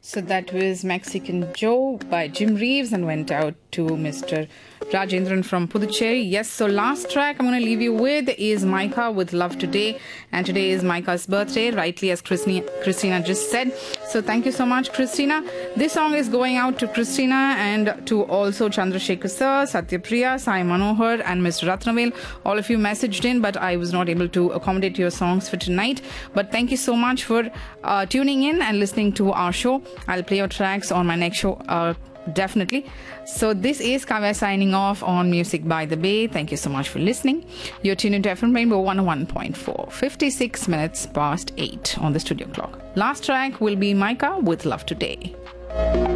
So that was Mexican Joe by Jim Reeves and went out to Mr. Rajendran from Puducherry. Yes, so last track I'm going to leave you with is Micah with Love Today. And today is Micah's birthday, rightly as Christina just said. So thank you so much, Christina. This song is going out to Christina and to also Chandrasekhar Sir, Satyapriya, Sai Manohar and Mr. Ratnavel. All of you messaged in, but I was not able to accommodate your songs for tonight. But thank you so much for tuning in and listening to our show. I'll play your tracks on my next show, definitely. So this is Kavya signing off on Music by the Bay. Thank you so much for listening. You're tuned into FM Rainbow 101.4, 56 minutes past 8 on the studio clock. Last track will be Micah with Love Today.